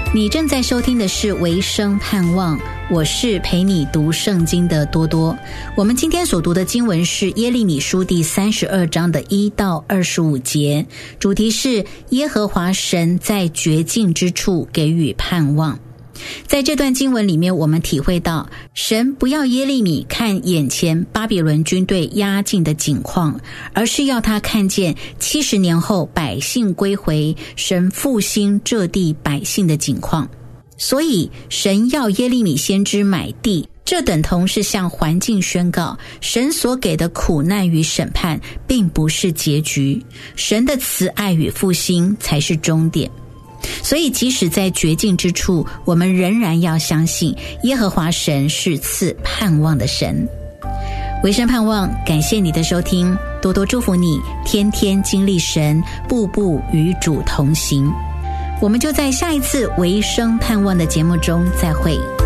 你正在收听的是维生盼望，我是陪你读圣经的多多。我们今天所读的经文是耶利米书第32章的1到25节，主题是耶和华神在绝境之处给予盼望。在这段经文里面，我们体会到神不要耶利米看眼前巴比伦军队压境的景况，而是要他看见70年后百姓归回，神复兴这地百姓的景况。所以神要耶利米先知买地，这等同是向环境宣告，神所给的苦难与审判并不是结局，神的慈爱与复兴才是终点。所以即使在绝境之处，我们仍然要相信耶和华神是赐盼望的神。维生盼望，感谢你的收听，多多祝福你，天天经历神，步步与主同行。我们就在下一次维生盼望的节目中再会。